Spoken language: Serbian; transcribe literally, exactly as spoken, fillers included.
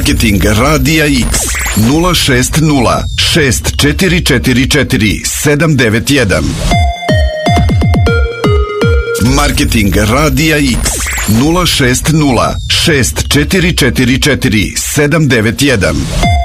Marketing Radija X nula šest nula šest četiri četiri četiri sedam devet jedan. Marketing Radija X nula šest nula šest četiri četiri četiri sedam devet jedan.